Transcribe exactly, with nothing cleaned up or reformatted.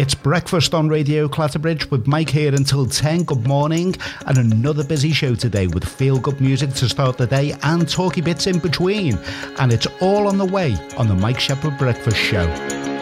It's breakfast on Radio Clatterbridge with Mike here until ten. Good morning, and another busy show today with feel-good music to start the day and talky bits in between. And it's all on the way on the Mike Shepherd Breakfast Show.